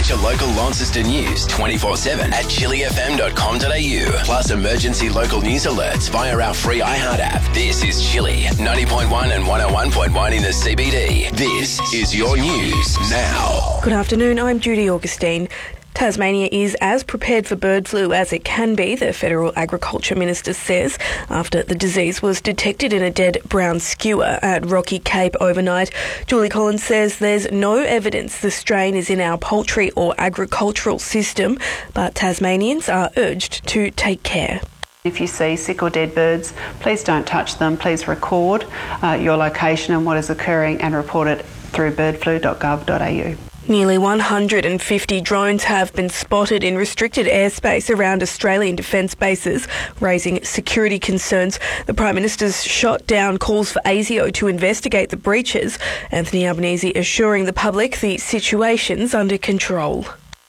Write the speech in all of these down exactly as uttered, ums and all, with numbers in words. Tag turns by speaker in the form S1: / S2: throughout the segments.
S1: Get your local Launceston news twenty-four seven at chili f m dot com dot a u. Plus emergency local news alerts via our free iHeart app. This is Chili, ninety point one and one oh one point one in the C B D. This is your news now.
S2: Good afternoon, I'm Judy Augustine. Tasmania is as prepared for bird flu as it can be, the Federal Agriculture Minister says, after the disease was detected in a dead brown skewer at Rocky Cape overnight. Julie Collins says there's no evidence the strain is in our poultry or agricultural system, but Tasmanians are urged to take care.
S3: If you see sick or dead birds, please don't touch them. Please record uh, your location and what is occurring and report it through bird flu dot gov dot a u.
S2: Nearly one hundred fifty drones have been spotted in restricted airspace around Australian defence bases, raising security concerns. The Prime Minister's shot down calls for A S I O to investigate the breaches. Anthony Albanese assuring the public the situation's under control.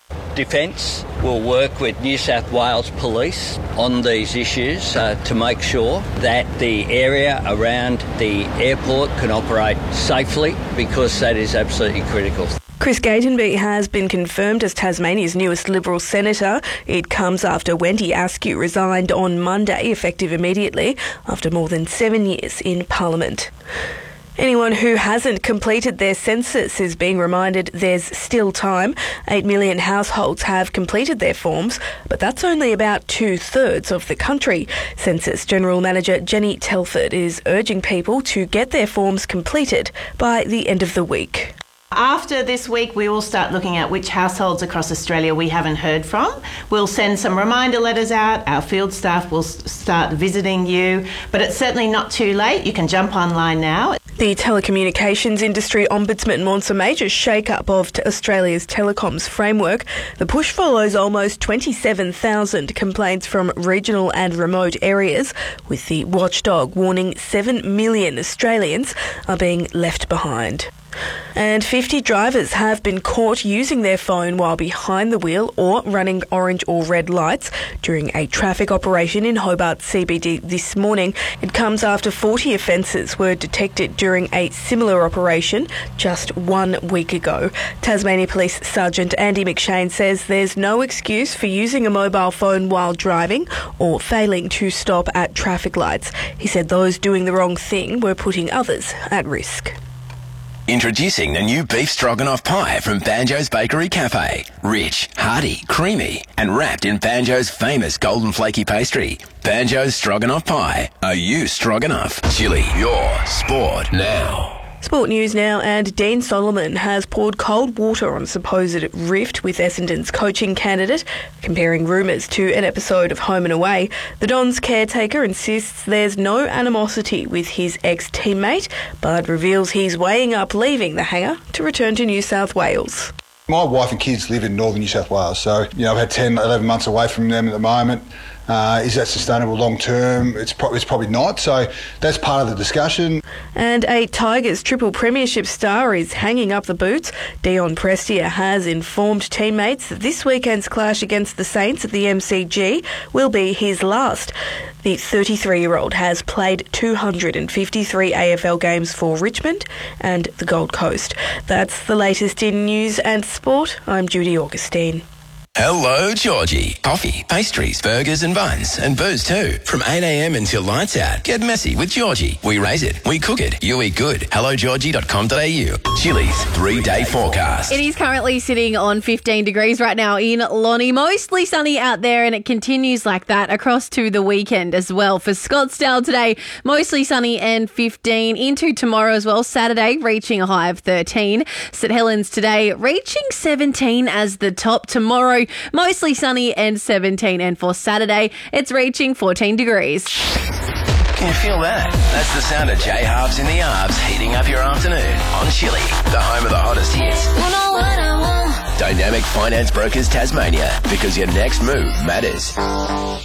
S4: Defence will work with New South Wales Police on these issues uh, to make sure that the area around the airport can operate safely, because that is absolutely critical.
S2: Chris Gatenby has been confirmed as Tasmania's newest Liberal Senator. It comes after Wendy Askew resigned on Monday, effective immediately, after more than seven years in Parliament. Anyone who hasn't completed their census is being reminded there's still time. Eight million households have completed their forms, but that's only about two-thirds of the country. Census General Manager Jenny Telford is urging people to get their forms completed by the end of the week.
S5: After this week, we will start looking at which households across Australia we haven't heard from. We'll send some reminder letters out. Our field staff will start visiting you, but it's certainly not too late. You can jump online now.
S2: The telecommunications industry ombudsman wants a major shake-up of Australia's telecoms framework. The push follows almost twenty-seven thousand complaints from regional and remote areas, with the watchdog warning seven million Australians are being left behind. And fifty drivers have been caught using their phone while behind the wheel or running orange or red lights during a traffic operation in Hobart C B D this morning. It comes after forty offences were detected during a similar operation just one week ago. Tasmania Police Sergeant Andy McShane says there's no excuse for using a mobile phone while driving or failing to stop at traffic lights. He said those doing the wrong thing were putting others at risk.
S1: Introducing the new beef stroganoff pie from Banjo's Bakery Cafe. Rich, hearty, creamy, and wrapped in Banjo's famous golden flaky pastry. Banjo's Stroganoff Pie. Are you stroganoff? Chili, your sport now.
S2: Sport news now, and Dean Solomon has poured cold water on supposed rift with Essendon's coaching candidate, comparing rumours to an episode of Home and Away. The Dons caretaker insists there's no animosity with his ex-teammate, but reveals he's weighing up leaving the hangar to return to New South Wales.
S6: My wife and kids live in northern New South Wales, so you know I've had ten, eleven months away from them at the moment. Uh, is that sustainable long term? It's, pro- it's probably not, so that's part of the discussion.
S2: And a Tigers triple premiership star is hanging up the boots. Dion Prestia has informed teammates that this weekend's clash against the Saints at the M C G will be his last. The thirty-three-year-old has played two hundred fifty-three A F L games for Richmond and the Gold Coast. That's the latest in news and sport. I'm Judy Augustine.
S1: Hello, Georgie. Coffee, pastries, burgers and buns, and booze too. From eight a m until lights out. Get messy with Georgie. We raise it, we cook it, you eat good. hello georgie dot com dot a u. Chili's three-day forecast.
S7: It is currently sitting on fifteen degrees right now in Lonnie. Mostly sunny out there, and it continues like that across to the weekend as well. For Scottsdale today, mostly sunny and fifteen. Into tomorrow as well, Saturday reaching a high of thirteen. St Helens today reaching seventeen as the top. Tomorrow, mostly sunny and seventeen, and for Saturday, it's reaching fourteen degrees.
S1: Can you feel that? That's the sound of J Halves in the Arbs heating up your afternoon on Chili, the home of the hottest hits. You know what I want. Dynamic Finance Brokers Tasmania, because your next move matters.